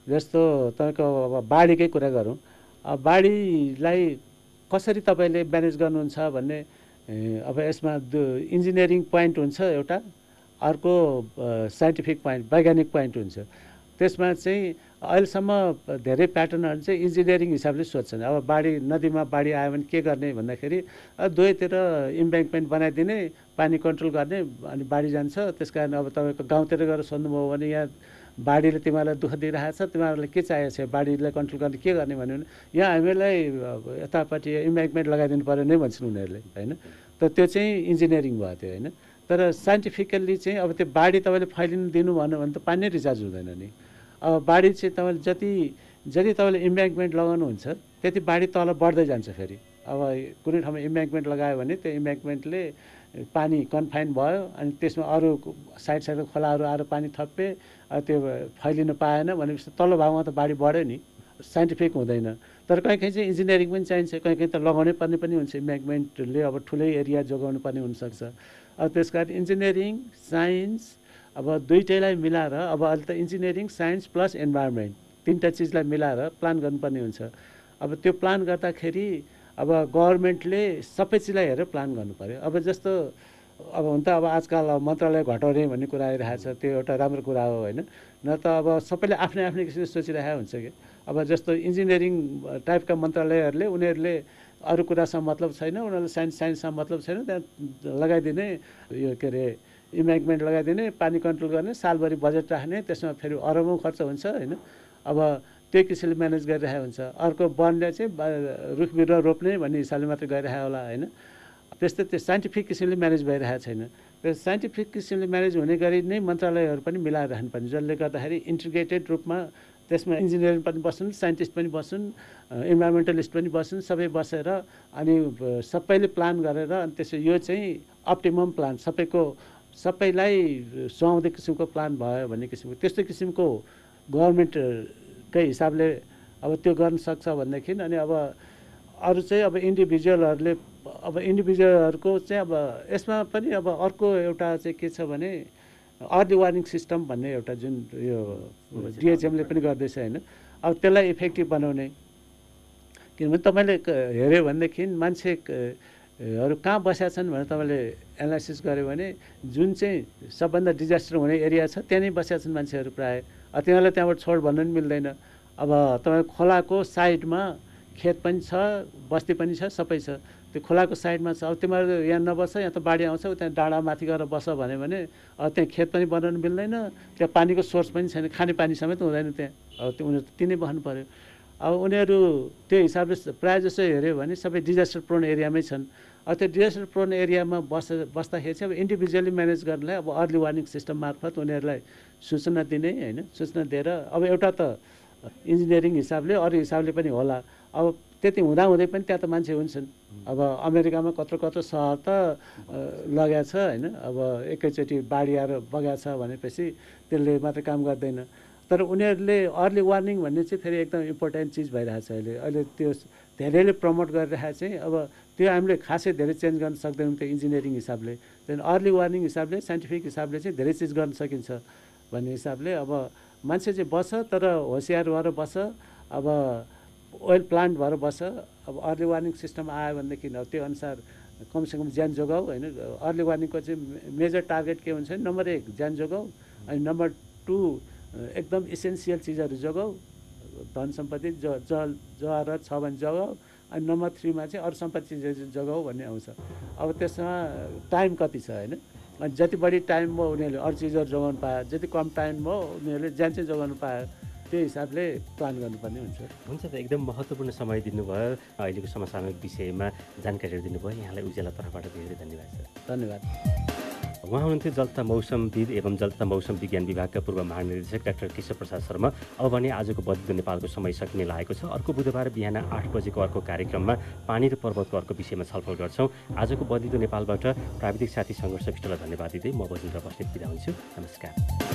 जस्तो तपाईँको अब बाढीकै कुरा गरौँ, बाढीलाई कसरी तपाईँले म्यानेज गर्नुहुन्छ भन्ने अब यसमा इन्जिनियरिङ पोइन्ट हुन्छ एउटा, अर्को साइन्टिफिक पोइन्ट वैज्ञानिक पोइन्ट हुन्छ। त्यसमा चाहिँ अहिलेसम्म धेरै प्याटर्नहरू चाहिँ इन्जिनियरिङ हिसाबले सोध्छन्। अब नदीमा बाढी आयो भने के गर्ने भन्दाखेरि दुवैतिर इम्ब्याङ्कमेन्ट बनाइदिने, पानी कन्ट्रोल गर्ने, अनि बाढी जान्छ। त्यस कारण अब तपाईँको गाउँतिर गएर सोध्नुभयो भने यहाँ बाढीले तिमीहरूलाई दुःख दिइरहेको छ, तिमीहरूलाई के चाहिएको छ, बाढीलाई कन्ट्रोल गर्ने के गर्ने भन्यो भने यहाँ हामीलाई यतापट्टि इम्ब्याङ्कमेन्ट लगाइदिनु पऱ्यो नै भन्छन् उनीहरूले, होइन। त त्यो चाहिँ इन्जिनियरिङ भयो त्यो, होइन। तर साइन्टिफिकल्ली चाहिँ अब त्यो बाढी तपाईँले फैलिनु दिनु भन्यो भने त पानी नै रिचार्ज हुँदैन नि। अब बाढी चाहिँ तपाईँले जति तपाईँले इम्ब्याङ्कमेन्ट लगाउनुहुन्छ त्यति बाढी तल बढ्दै जान्छ। फेरि अब कुनै ठाउँमा इम्ब्याङ्कमेन्ट लगायो भने त्यो इम्ब्याङ्कमेन्टले पानी कन्फाइन भयो, अनि त्यसमा अरू साइडको खोलाहरू आएर पानी थप्पे, त्यो फैलिन पाएन भनेपछि तल्लो भागमा त बाढी बढ्यो नि, साइन्टिफिक हुँदैन। तर कहीँ चाहिँ इन्जिनियरिङ पनि चाहिन्छ, कहीँ त लगाउनै पर्ने पनि हुन्छ। इम्ब्याङ्कमेन्टले अब ठुलै एरिया जोगाउनु पर्ने हुनसक्छ। अब त्यस कारण इन्जिनियरिङ, साइन्स, अब दुइटैलाई मिलाएर, अब अहिले त इन्जिनियरिङ, साइन्स प्लस इन्भाइरोमेन्ट तिनवटा चिजलाई मिलाएर प्लान गर्नुपर्ने हुन्छ। अब त्यो प्लान गर्दाखेरि अब गभर्मेन्टले सबै चिजलाई हेरेर प्लान गर्नु पऱ्यो। अब जस्तो अब हुन त अब आजकल मन्त्रालय घटाउने भन्ने कुरा आइरहेको छ, त्यो एउटा राम्रो कुरा हो, होइन। न त अब सबैले आफ्नै आफ्नै किसिमले सोचिरहेको हुन्छ कि अब जस्तो इन्जिनियरिङ टाइपका मन्त्रालयहरूले उनीहरूले अरू कुरासँग मतलब छैन, उनीहरूले साइन्ससँग मतलब छैन, त्यहाँ लगाइदिने यो के अरे इम्ब्याङ्कमेन्ट लगाइदिने, पानी कन्ट्रोल गर्ने, सालभरि बजेट राख्ने, त्यसमा फेरि अरबौँ खर्च हुन्छ, होइन। अब त्यही किसिमले म्यानेज गरिरहेको हुन्छ। अर्को वनले चाहिँ रुख बिरुवा रोप्ने भन्ने हिसाबले मात्रै गरिरहेको होला, होइन। त्यस्तै त्यो साइन्टिफिक किसिमले म्यानेज भइरहेको छैन। त्यो साइन्टिफिक किसिमले म्यानेज हुने गरी नै मन्त्रालयहरू पनि मिलाएर राख्नुपर्ने, जसले गर्दाखेरि इन्टिग्रेटेड रूपमा त्यसमा इन्जिनियर पनि बस्छन्, साइन्टिस्ट पनि बस्छन्, इन्भाइरोमेन्टलिस्ट पनि बस्छन्, सबै बसेर अनि सबैले प्लान गरेर, अनि त्यसो यो चाहिँ अप्टिमम प्लान, सबैलाई सुहाउँदो किसिमको प्लान भयो भन्ने किसिमको, त्यस्तो किसिमको गभर्मेन्टकै हिसाबले अब त्यो गर्न सक्छ भनेदेखि। अनि अब अरू चाहिँ अब इन्डिभिजुअलहरूको चाहिँ अब यसमा पनि अब अर्को एउटा चाहिँ के छ भने अर्ली वार्निङ सिस्टम भन्ने एउटा जुन यो डिएचएमले पनि गर्दैछ, होइन। अब त्यसलाई इफेक्टिभ बनाउने, किनभने तपाईँले हेऱ्यो भनेदेखि मान्छेहरू कहाँ बसेका छन् भनेर तपाईँले एनालाइसिस गऱ्यो भने जुन चाहिँ सबभन्दा डिजास्टर हुने एरिया छ त्यहाँ नै बसेका छन् मान्छेहरू प्रायः। तिनीहरूलाई त्यहाँबाट छोड भन्नु पनि मिल्दैन। अब तपाईँ खोलाको साइडमा खेत पनि छ, बस्ती पनि छ, सबै छ। त्यो खोलाको साइडमा छ, अब तिमीहरू यहाँ नबस, यहाँ त बाढी आउँछ, त्यहाँ डाँडा माथि गएर बस भन्यो भने त्यहाँ खेत पनि बनाउनु मिल्दैन, त्यहाँ पानीको सोर्स पनि छैन, खाने पानी समेत हुँदैन त्यहाँ। अब त्यो उनीहरू तिनै बस्नु पऱ्यो। अब उनीहरू त्यो हिसाबले प्रायः जसो हेऱ्यो भने सबै डिजास्टर प्रोन एरियामै छन्। अब त्यो डिजास्टर प्रोन एरियामा बस्दाखेरि चाहिँ अब इन्डिभिजुअली म्यानेज गर्नलाई अब अर्ली वार्निङ सिस्टम मार्फत उनीहरूलाई सूचना दिने, होइन। सूचना दिएर अब एउटा त इन्जिनियरिङ हिसाबले अरू हिसाबले पनि होला। अब त्यति हुँदाहुँदै पनि त्यहाँ त मान्छे हुन्छन्। अब अमेरिकामा कत्रो सहर त लगाएको छ, होइन। अब एकैचोटि बाढी आएर बगाएको छ भनेपछि त्यसले मात्रै काम गर्दैन। तर उनीहरूले अर्ली वार्निङ भन्ने चाहिँ फेरि एकदम इम्पोर्टेन्ट चिज भइरहेको छ अहिले त्यो धेरैले प्रमोट गरिरहेको चाहिँ। अब त्यो हामीले खासै धेरै चेन्ज गर्न सक्दैनौँ त्यो इन्जिनियरिङ हिसाबले। त्यहाँदेखि अर्ली वार्निङ हिसाबले, साइन्टिफिक हिसाबले चाहिँ धेरै चिज गर्न सकिन्छ भन्ने हिसाबले अब मान्छे चाहिँ बस्छ, तर होसियार भएर बस्छ, अब ओइल प्लान्ट भएर बस्छ। अब अर्ली वार्निङ सिस्टम आयो भनेदेखि अब त्यो अनुसार कमसेकम ज्यान जोगाऊ, होइन। अर्ली वार्निङको चाहिँ मेजर टार्गेट के हुन्छ भने नम्बर 1 ज्यान जोगाऊ, अनि नम्बर 2 एकदम इसेन्सियल चिजहरू जोगाऊ, धन सम्पत्ति जरा छ भने जोगाऊ, अनि नम्बर 3 मा चाहिँ अरू सम्पत्ति जोगाऊ भन्ने आउँछ। अब त्यसमा टाइम कति छ, होइन। अनि जति बढी टाइम भयो उनीहरूले अरू चिजहरू जोगाउनु पायो, जति कम टाइम भयो उनीहरूले ज्यान चाहिँ जोगाउनु पायो, त्यो हिसाबले प्लान गर्नुपर्ने हुन्छ। हुन्छ त, एकदम महत्त्वपूर्ण समय दिनुभयो, अहिलेको समसामयिक विषयमा जानकारीहरू दिनुभयो। यहाँलाई उज्याला तर्फबाट धेरै धन्यवाद सर। धन्यवाद। उहाँ हुनुहुन्थ्यो जल तथा मौसमविद एवं जल तथा मौसम विज्ञान विभागका पूर्व महानिर्देशक डाक्टर केशव प्रसाद शर्मा। अब भने आजको बद्लिँदो नेपालको समय सकिने लागेको छ। अर्को बुधबार बिहान 8 बजेको अर्को कार्यक्रममा पानी र पर्वतको अर्को विषयमा छलफल गर्छौँ। आजको बद्लिँदो नेपालबाट प्राविधिक साथी सङ्घर्ष विष्टलाई धन्यवाद दिँदै म बजेन्द्र बस्नेत बिदा हुन्छु। नमस्कार।